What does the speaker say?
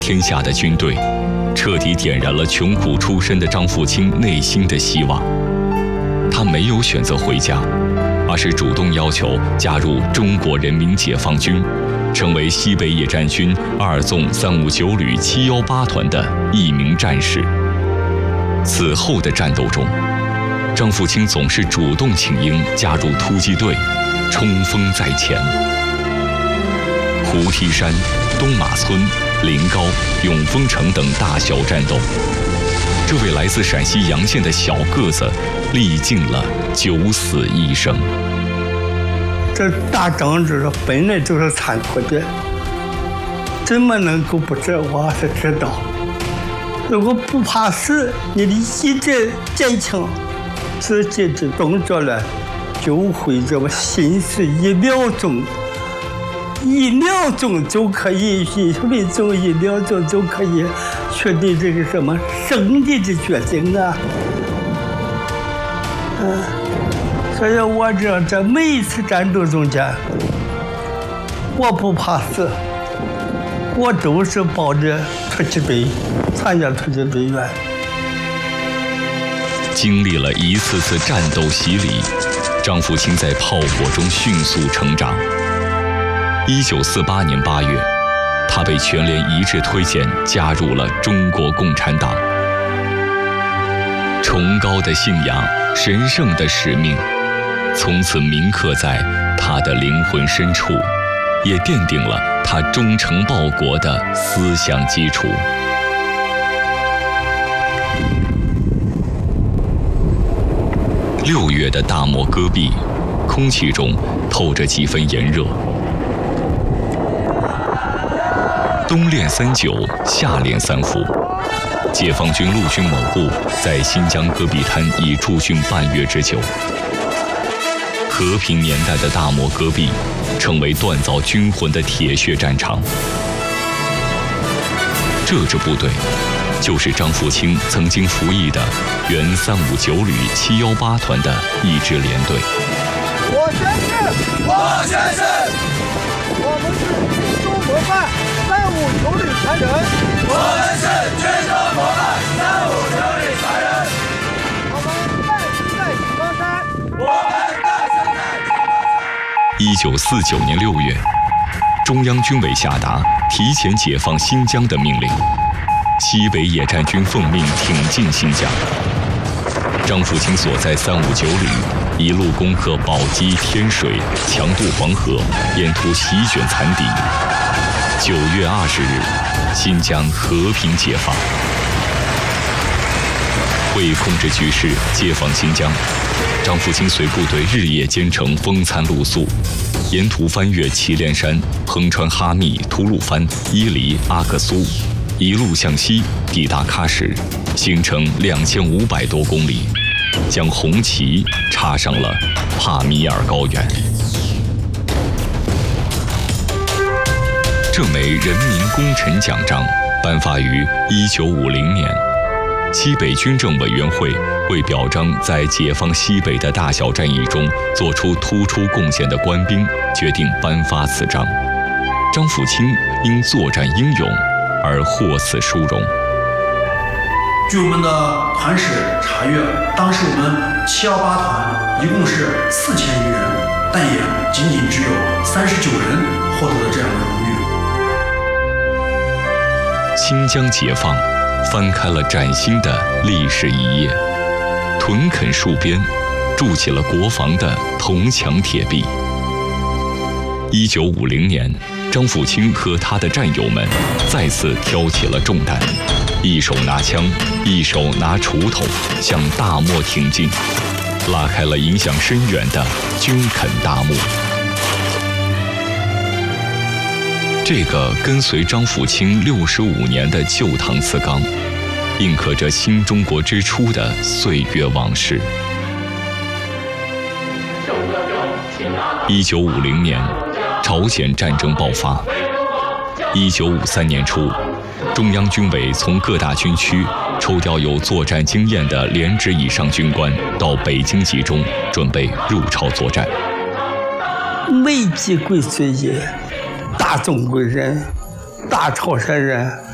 天下的军队，彻底点燃了穷苦出身的张富清内心的希望。他没有选择回家，而是主动要求加入中国人民解放军，成为西北野战军2纵359旅718团的一名战士。此后的战斗中，张富清总是主动请缨加入突击队，冲锋在前。胡梯山、东马村、临高、永丰城等大小战斗，这位来自陕西洋县的小个子历尽了9死1生。 这打仗子本来就是残酷的，怎么能够不知？我是知道，如果不怕死，你的意志坚强，自己的动作了，就会这么心思1秒钟。1秒钟就可以，1分钟1秒钟就可以确定这个什么胜利的决定啊！所以我这每一次战斗中间，我不怕死，我都是抱着突击队参加突击队员。 经历了一次次战斗洗礼，张富清在炮火中迅速成长。1948年8月，他被全连一致推荐加入了中国共产党。崇高的信仰，神圣的使命，从此铭刻在他的灵魂深处，也奠定了他忠诚报国的思想基础。6月的大漠戈壁，空气中透着几分炎热。冬练39，夏练3伏。解放军陆军某部在新疆戈壁滩已驻军半月之久。和平年代的大漠戈壁，成为锻造军魂的铁血战场。这支部队，就是张富清曾经服役的原359旅718团的一支连队。 我宣誓，我宣誓，我们是军中模范359旅传人， 我们是军中模范359旅传人， 我们诞生在井冈山， 我们诞生在井冈山。 1949年6月，中央军委下达提前解放新疆的命令，西北野战军奉命挺进新疆。张富清所在359旅一路攻克宝鸡、天水，强渡黄河，沿途席卷残敌。9月20日，新疆和平解放。为控制局势，解放新疆，张富清随部队日夜兼程，风餐露宿，沿途翻越祁连山，横穿哈密、吐鲁番、伊犁、阿克苏，一路向西抵达喀什，行程2500多公里，将红旗插上了帕米尔高原。这枚人民功臣奖章颁发于1950年。西北军政委员会为表彰在解放西北的大小战役中做出突出贡献的官兵，决定颁发此章。张富清因作战英勇而获此殊荣。 据我们的团史查阅，当时我们718团一共是4000余人，但也仅仅只有39人获得了这样的荣誉。 新疆解放翻开了崭新的历史一页，屯垦戍边，筑起了国防的铜墙铁壁。1950年，张富清和他的战友们再次挑起了重担，一手拿枪，一手拿锄头，向大漠挺进，拉开了影响深远的军垦大幕。这个跟随张富清65年的旧唐词纲，印刻着新中国之初的岁月往事。1950年，朝鲜战争爆发。1953年初，中央军委从各大军区抽调有作战经验的连职以上军官到北京集中，准备入朝作战。 美籍归绥也，大中国人、大朝鲜人。